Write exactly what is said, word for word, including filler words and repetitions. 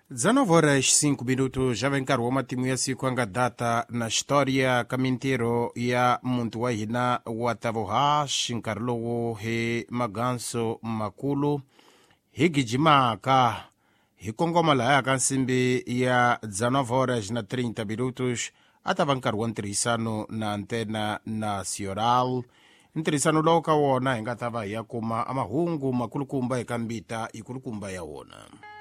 dezenove horas cinco minutos já vem nkarhi wa matimu ya siku anga data na história ka mintirho ya muntu wa hina wa tavohash nkarhi lowu hi maganso makulu hi gijimaka hi kongoma lahaya ka nsimbi ya dezenove horas na trinta minutos a ta va nkarhi wa ntirhisano na antena nacional. Ntirhisano lowu ka wona hi nga ta va hi ya kuma a mahungu makulukumba eka mbita ikulukumba ya wona.